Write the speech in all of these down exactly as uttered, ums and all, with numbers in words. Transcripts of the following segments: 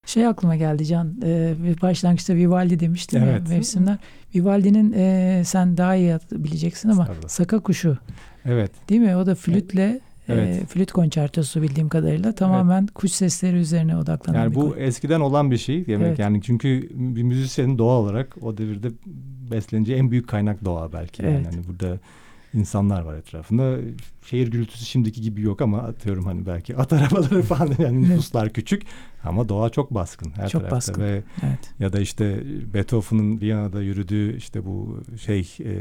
Şey aklıma geldi Can. E, başlangıçta Vivaldi demiştim Evet. ya, mevsimler. Vivaldi'nin e, sen daha iyi bileceksin ama Estağfurullah. Saka Kuşu. Evet. Değil mi? O da flütle, Evet. e, flüt konçertosu bildiğim kadarıyla tamamen evet. kuş sesleri üzerine odaklanan yani bir bu konu. eskiden olan bir şey demek evet. yani çünkü bir müzisyenin doğal olarak o devirde besleneceği en büyük kaynak doğa belki. Evet. Yani hani burada insanlar var etrafında. Şehir gürültüsü şimdiki gibi yok ama atıyorum hani belki at arabaları falan yani nüfuslar küçük ama doğa çok baskın her çok tarafta baskın. ve evet. ya da işte Beethoven'ın Viyana'da yürüdüğü işte bu şey e,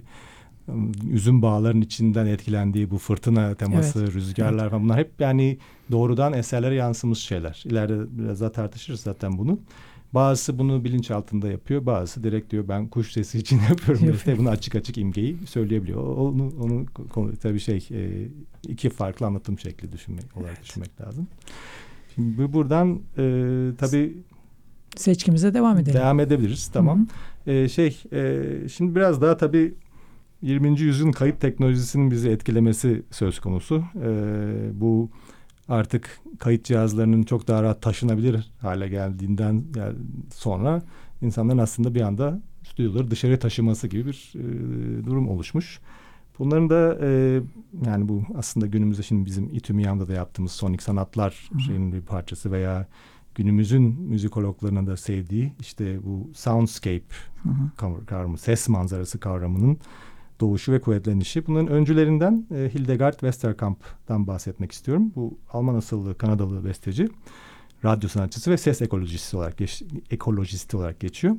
üzüm bağların içinden etkilendiği bu fırtına teması, evet. rüzgarlar evet. falan bunlar hep yani doğrudan eserlere yansımış şeyler. İleride biraz daha tartışırız zaten bunu. Bazısı bunu bilinç altında yapıyor. Bazısı direkt diyor ben kuş sesi için yapıyorum. işte bunu açık açık imgeyi söyleyebiliyor. Onu, onu tabii şey iki farklı anlatım şekli düşünmek olarak evet. düşünmek lazım. Şimdi buradan e, tabii seçkimize devam edelim. Devam edebiliriz. Tamam. E, şey e, şimdi biraz daha tabii yirminci yüzyılın kayıt teknolojisinin bizi etkilemesi söz konusu. E, bu artık kayıt cihazlarının çok daha rahat taşınabilir hale geldiğinden sonra insanların aslında bir anda stüdyoları dışarıya taşıması gibi bir e, durum oluşmuş. Bunların da e, yani bu aslında günümüzde şimdi bizim İTÜ MİAM'da da yaptığımız sonik sanatlar Hı-hı. şeyinin bir parçası veya günümüzün müzikologlarının da sevdiği işte bu soundscape Hı-hı. kavramı, ses manzarası kavramının doğuşu ve kuvvetlenişi. Bunların öncülerinden e, Hildegard Westerkamp'tan bahsetmek istiyorum. Bu Alman asıllı Kanadalı besteci, radyo sanatçısı ve ses ekolojisti olarak geç, ekolojisti olarak geçiyor.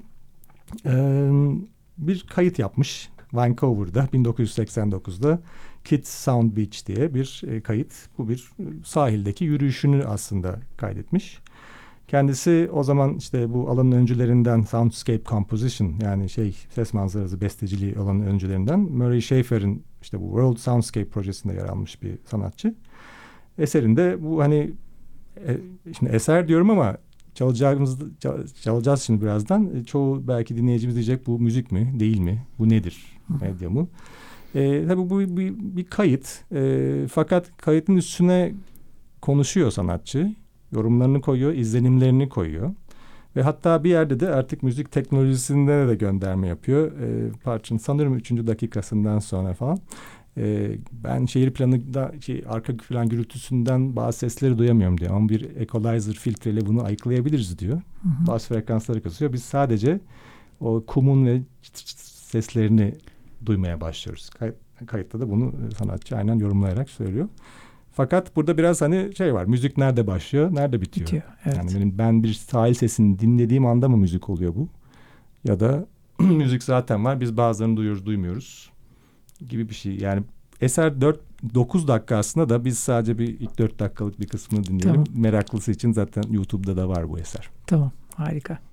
Ee, bir kayıt yapmış Vancouver'da bin dokuz yüz seksen dokuzda Kids Sound Beach diye bir e, kayıt. Bu bir sahildeki yürüyüşünü aslında kaydetmiş. Kendisi o zaman işte bu alanın öncülerinden Soundscape Composition yani şey ses manzarası besteciliği alanın öncülerinden Murray Schafer'in işte bu World Soundscape projesinde yer almış bir sanatçı. Eserinde bu hani e, şimdi eser diyorum ama çalacağımız çalacağız şimdi birazdan. E, çoğu belki dinleyicimiz diyecek bu müzik mi değil mi? Bu nedir? Medya mı? E, tabii bu bir, bir kayıt. E, fakat kayıtın üstüne konuşuyor sanatçı. Yorumlarını koyuyor, izlenimlerini koyuyor. Ve hatta bir yerde de artık müzik teknolojisinde de gönderme yapıyor. E, parçanın sanırım üçüncü dakikasından sonra falan. E, ben şehir planında şey, arka plan gürültüsünden bazı sesleri duyamıyorum diyor. Ama bir equalizer filtreyle bunu ayıklayabiliriz diyor. Hı hı. Bazı frekansları kısıyor. Biz sadece o kumun ve çıt çıt seslerini duymaya başlıyoruz. Kay- kayıtta da bunu sanatçı aynen yorumlayarak söylüyor. Fakat burada biraz hani şey var. Müzik nerede başlıyor, nerede bitiyor? bitiyor evet. Yani benim ben bir sahil sesini dinlediğim anda mı müzik oluyor bu? Ya da müzik zaten var. Biz bazılarını duyuyoruz, duymuyoruz gibi bir şey. Yani eser dört dokuz dakika aslında da biz sadece bir ilk dört dakikalık bir kısmını dinleyelim. Tamam. Meraklısı için zaten YouTube'da da var bu eser. Tamam, harika.